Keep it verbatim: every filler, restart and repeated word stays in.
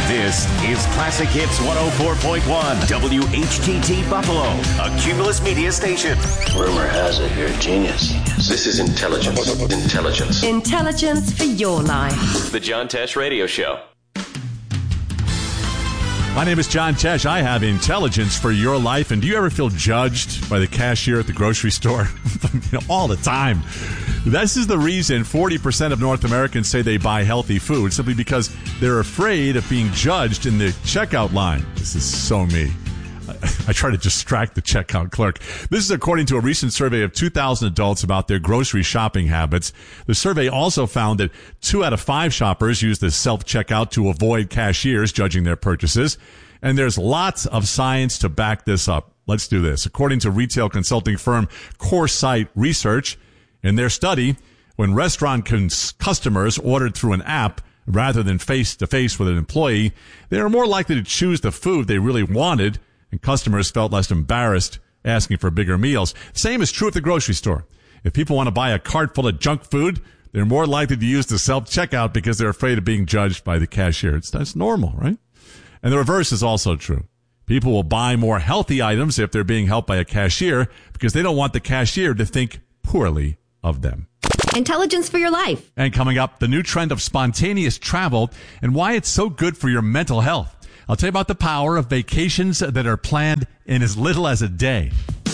This is Classic Hits one oh four point one, W H T T Buffalo, a Cumulus Media station. Rumor has it you're a genius. This is intelligence. Intelligence. Intelligence for your life. The John Tesh Radio Show. My name is John Tesh. I have intelligence for your life. And do you ever feel judged by the cashier at the grocery store? you know, all the time. This is the reason forty percent of North Americans say they buy healthy food, simply because they're afraid of being judged in the checkout line. This is so me. I, I try to distract the checkout clerk. This is according to a recent survey of two thousand adults about their grocery shopping habits. The survey also found that two out of five shoppers use the self-checkout to avoid cashiers judging their purchases. And there's lots of science to back this up. Let's do this. According to retail consulting firm CoreSight Research, in their study, when restaurant cons- customers ordered through an app rather than face-to-face with an employee, they were more likely to choose the food they really wanted, and customers felt less embarrassed asking for bigger meals. Same is true at the grocery store. If people want to buy a cart full of junk food, they're more likely to use the self-checkout because they're afraid of being judged by the cashier. It's, that's normal, right? And the reverse is also true. People will buy more healthy items if they're being helped by a cashier because they don't want the cashier to think poorly of them. Intelligence for your life. And coming up, the new trend of spontaneous travel and why it's so good for your mental health. I'll tell you about the power of vacations that are planned in as little as a day.